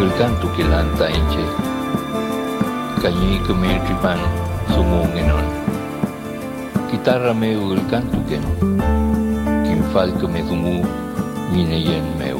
canto que lanta inche, cañí que me tripan sumungenon. Guitarra me el canto que, quien falca me sumu, mine yen me